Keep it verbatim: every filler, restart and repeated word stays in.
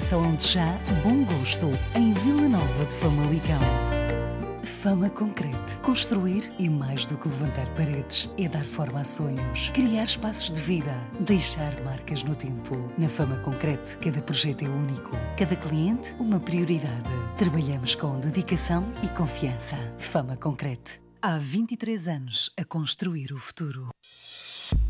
Salão de Chá Bom Gosto, em Vila Nova de Famalicão. Fama Concrete. Construir e mais do que levantar paredes é dar forma a sonhos, criar espaços de vida, deixar marcas no tempo. Na Fama Concrete, cada projeto é único, cada cliente uma prioridade. Trabalhamos com dedicação e confiança. Fama Concrete. Há vinte e três anos a construir o futuro.